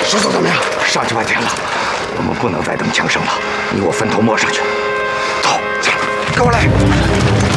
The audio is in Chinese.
石头怎么样？ 上去半天了，我们不能再等枪声了，你我分头摸上去。走，跟我来。